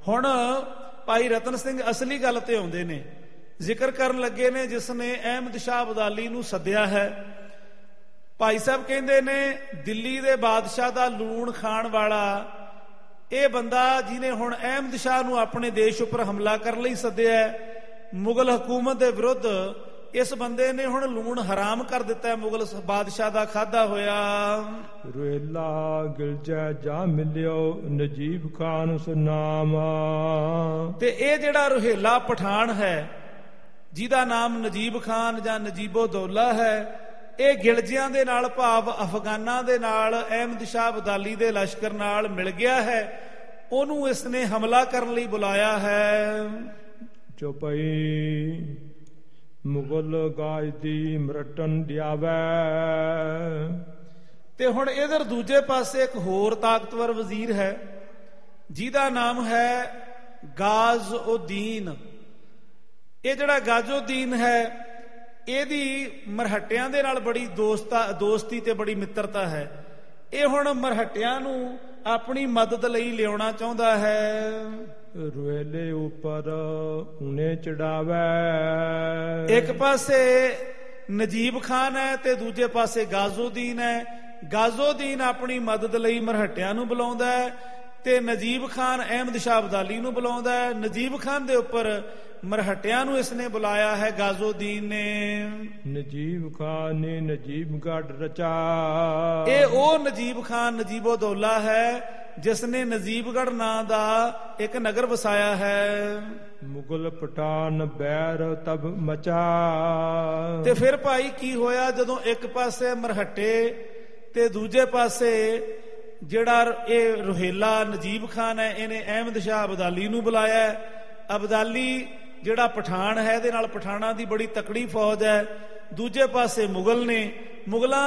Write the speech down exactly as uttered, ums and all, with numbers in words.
ਹੁਣ ਭਾਈ ਰਤਨ ਸਿੰਘ ਅਸਲੀ ਗੱਲ ਤੇ ਆਉਂਦੇ ਨੇ, ਜ਼ਿਕਰ ਕਰਨ ਲੱਗੇ ਨੇ ਜਿਸ ਨੇ ਅਹਿਮਦ ਸ਼ਾਹ ਅਬਦਾਲੀ ਨੂੰ ਸੱਦਿਆ ਹੈ। ਭਾਈ ਸਾਹਿਬ ਕਹਿੰਦੇ ਨੇ ਦਿੱਲੀ ਦੇ ਬਾਦਸ਼ਾਹ ਦਾ ਲੂਣ ਖਾਣ ਵਾਲਾ ਇਹ ਬੰਦਾ ਜਿਹਨੇ ਹੁਣ ਅਹਿਮਦ ਸ਼ਾਹ ਨੂੰ ਆਪਣੇ ਦੇਸ਼ ਉੱਪਰ ਹਮਲਾ ਕਰਨ ਲਈ ਸੱਦਿਆ, ਮੁਗਲ ਹਕੂਮਤ ਦੇ ਵਿਰੁੱਧ, ਇਸ ਬੰਦੇ ਨੇ ਹੁਣ ਲੂਣ ਹਰਾਮ ਕਰ ਦਿੱਤਾ ਮੁਗਲ ਬਾਦਸ਼ਾਹ ਦਾ ਖਾਧਾ ਹੋਇਆ। ਰੁਹੇਲਾ ਗਿਲਜਾ ਜਾ ਮਿਲਿਓ ਨਜੀਬ ਖਾਨ ਸੁਨਾਮ। ਤੇ ਇਹ ਜਿਹੜਾ ਰੁਹੇਲਾ ਪਠਾਨ ਹੈ ਜਿਹਦਾ ਨਾਮ ਨਜੀਬ ਖਾਨ ਜਾਂ ਨਜੀਬੋ ਦੌਲਾ ਹੈ, ਇਹ ਗਿਲਜਿਆਂ ਦੇ ਨਾਲ ਭਾਵ ਅਫਗਾਨਾਂ ਦੇ ਨਾਲ ਅਹਿਮਦ ਸ਼ਾਹ ਅਬਦਾਲੀ ਦੇ ਲਸ਼ਕਰ ਨਾਲ ਮਿਲ ਗਿਆ ਹੈ। ਉਹਨੂੰ ਇਸ ਨੇ ਹਮਲਾ ਕਰਨ ਲਈ ਬੁਲਾਇਆ ਹੈ। ਚੁਪਈ ਮੁਗਲ ਗਾਜ ਦੀ ਮਰਟਨ ਦਿਆਵੈ। ਤੇ ਹੁਣ ਇਧਰ ਦੂਜੇ ਪਾਸੇ ਇੱਕ ਹੋਰ ਤਾਕਤਵਰ ਵਜ਼ੀਰ ਹੈ ਜਿਹਦਾ ਨਾਮ ਹੈ ਗਾਜ਼-ਉਦੀਨ। ਇਹ ਜਿਹੜਾ ਗਾਜ਼ਉਦੀਨ ਹੈ ਇਹਦੀ ਮਰਹਟਿਆਂ ਦੇ ਨਾਲ ਬੜੀ ਦੋਸਤਾ ਦੋਸਤੀ ਤੇ ਬੜੀ ਮਿੱਤਰਤਾ ਹੈ। ਇਹ ਹੁਣ ਮਰਹਟਿਆਂ ਨੂੰ ਆਪਣੀ ਮਦਦ ਲਈ ਲਿਆਉਣਾ ਚਾਹੁੰਦਾ ਹੈ। ਰੁਹੇਲੇ ਉੱਪਰ ਉਹਨੇ ਚੜਾਵੈ। ਇੱਕ ਪਾਸੇ ਨਜੀਬ ਖਾਨ ਹੈ ਤੇ ਦੂਜੇ ਪਾਸੇ ਗਾਜ਼ਉਦੀਨ ਹੈ। ਗਾਜ਼ਉਦੀਨ ਆਪਣੀ ਮਦਦ ਲਈ ਮਰਹਟਿਆਂ ਨੂੰ ਬੁਲਾਉਂਦਾ ਹੈ ਤੇ ਨਜੀਬ ਖਾਨ ਅਹਿਮਦ ਸ਼ਾਹ ਅਬਦਾਲੀ ਨੂੰ ਬੁਲਾਉਂਦਾ ਹੈ। ਨਜੀਬ ਖਾਨ ਦੇ ਉੱਪਰ ਮਰਹਟਿਆਂ ਨੂੰ ਇਸਨੇ ਬੁਲਾਇਆ ਹੈ ਗਾਜ਼ਉਦੀਨ ਨੇ। ਨਜੀਬ ਖਾਨ ਨੇ ਨਜੀਬ ਗੜ ਰਚਾ। ਇਹ ਉਹ ਨਜੀਬ ਖਾਨ ਨਜੀਬੋ ਦੌਲਾ ਹੈ ਜਿਸ ਨੇ ਨਜੀਬਗੜ੍ਹ ਨਾਂ ਦਾ ਇੱਕ ਨਗਰ ਵਸਾਇਆ ਹੈ। ਮੁਗਲ ਪਠਾਨ ਬੈਰ ਤਬ ਮਚਾ। ਤੇ ਫਿਰ ਭਾਈ ਕੀ ਹੋਇਆ, ਜਦੋਂ ਇੱਕ ਪਾਸੇ ਮਰਹੱਟੇ ਤੇ ਦੂਜੇ ਪਾਸੇ ਜਿਹੜਾ ਇਹ ਰੁਹੇਲਾ ਨਜੀਬ ਖਾਨ ਹੈ, ਇਹਨੇ ਅਹਿਮਦ ਸ਼ਾਹ ਅਬਦਾਲੀ ਨੂੰ ਬੁਲਾਇਆ। ਅਬਦਾਲੀ ਜਿਹੜਾ ਪਠਾਨ ਹੈ ਇਹਦੇ ਨਾਲ ਪਠਾਨਾਂ ਦੀ ਬੜੀ ਤਕੜੀ ਫੌਜ ਹੈ। ਦੂਜੇ ਪਾਸੇ ਮੁਗਲ ਨੇ, ਮੁਗਲਾਂ